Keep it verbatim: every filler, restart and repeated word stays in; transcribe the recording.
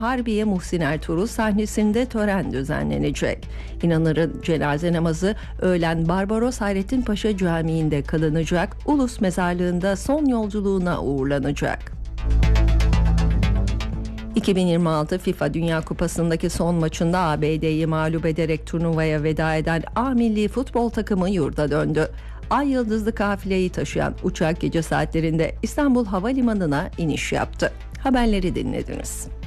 Harbiye Muhsin Ertuğrul sahnesinde tören düzenlenecek. İnanır'ın cenaze namazı öğlen Barbaros Hayrettin Paşa Camii'nde kılınacak. Ulus Mezarlığı'nda son yolculuğuna uğurlanacak. iki bin yirmi altı FIFA Dünya Kupası'ndaki son maçında A B D'yi mağlup ederek turnuvaya veda eden A milli futbol takımı yurda döndü. Ay yıldızlı kafileyi taşıyan uçak gece saatlerinde İstanbul Havalimanı'na iniş yaptı. Haberleri dinlediniz.